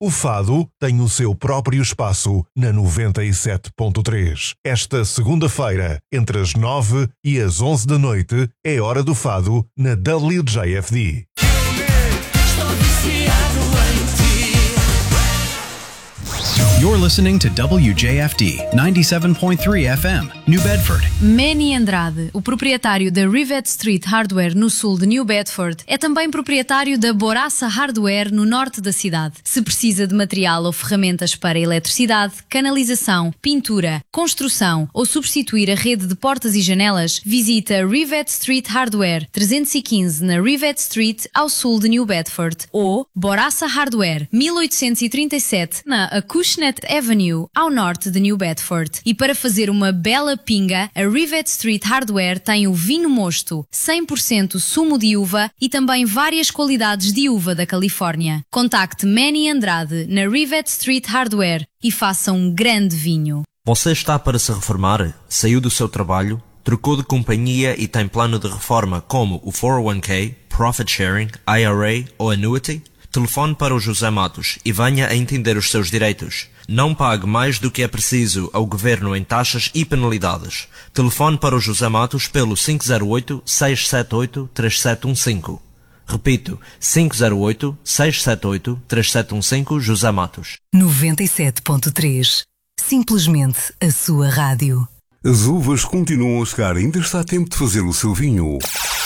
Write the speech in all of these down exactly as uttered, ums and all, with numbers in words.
O fado tem o seu próprio espaço na noventa e sete ponto três. Esta segunda-feira, entre as nove e as onze da noite, é hora do fado na W J F D. You're listening to W J F D ninety-seven point three F M, New Bedford. Manny Andrade, o proprietário da Rivet Street Hardware no sul de New Bedford, é também proprietário da Boraça Hardware no norte da cidade. Se precisa de material ou ferramentas para eletricidade, canalização, pintura, construção ou substituir a rede de portas e janelas, visita Rivet Street Hardware trezentos e quinze na Rivet Street ao sul de New Bedford ou Boraça Hardware mil oitocentos e trinta e sete na Acushnet Avenue, ao norte de New Bedford. E para fazer uma bela pinga, a Rivet Street Hardware tem o vinho mosto, cem por cento sumo de uva e também várias qualidades de uva da Califórnia. Contacte Manny Andrade na Rivet Street Hardware e faça um grande vinho. Você está para se reformar? Saiu do seu trabalho? Trocou de companhia e tem plano de reforma como o quatro oh one K, Profit Sharing, I R A ou Annuity? Telefone para o José Matos e venha a entender os seus direitos. Não pague mais do que é preciso ao governo em taxas e penalidades. Telefone para o José Matos pelo cinco zero oito, seis sete oito, três sete um cinco. Repito, cinco zero oito, seis sete oito, três sete um cinco, José Matos. noventa e sete ponto três. Simplesmente a sua rádio. As uvas continuam a chegar, ainda está a tempo de fazer o seu vinho.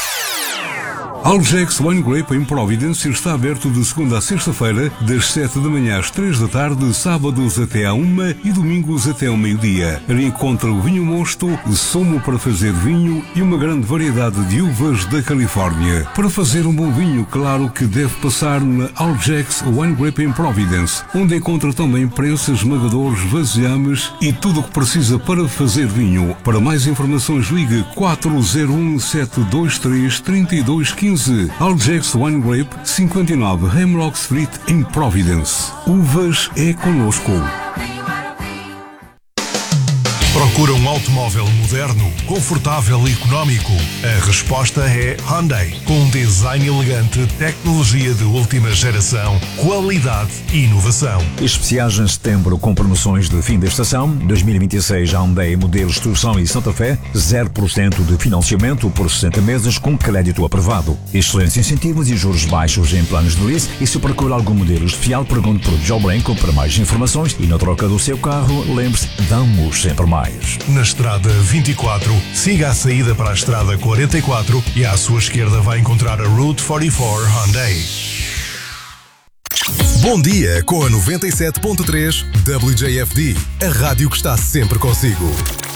Algex Wine Grape em Providence está aberto de segunda a sexta-feira, das sete da manhã às três da tarde, sábados até à uma e domingos até ao meio-dia. Encontra o vinho mosto, sumo para fazer vinho e uma grande variedade de uvas da Califórnia. Para fazer um bom vinho, claro que deve passar na Algex Wine Grape em Providence, onde encontra também prensas, esmagadores, vasilhames e tudo o que precisa para fazer vinho. Para mais informações, ligue quatro zero um, sete dois três, três dois um cinco. Algex Wine Grape, cinquenta e nove Hemlock Street, em Providence. Uvas é conosco. Procura um automóvel moderno, confortável e económico? A resposta é Hyundai. Com um design elegante, tecnologia de última geração, qualidade e inovação. Especiais em setembro com promoções de fim da estação. dois mil e vinte e seis Hyundai modelos Tucson e Santa Fé, zero por cento de financiamento por sessenta meses com crédito aprovado. Excelentes incentivos e juros baixos em planos de lease. E se procura algum modelo especial, pergunte por Joe Blanco para mais informações. E na troca do seu carro, lembre-se, damos sempre mais. Na estrada vinte e quatro, siga a saída para a estrada quarenta e quatro e à sua esquerda vai encontrar a Route quarenta e quatro Hyundai. Bom dia com a noventa e sete ponto três W J F D, a rádio que está sempre consigo.